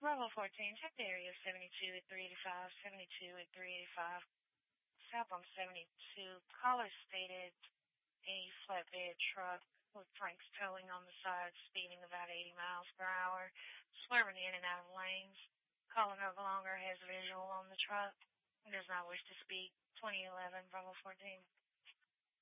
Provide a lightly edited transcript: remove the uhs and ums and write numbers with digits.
Bravo 14, check the area 72 at 385, 72 at 385. South on 72. Caller stated a flatbed truck with Frank's towing on the side, speeding about 80 miles per hour, swerving in and out of lanes. Caller no longer has visual on the truck and does not wish to speak. 2011, Bravo 14.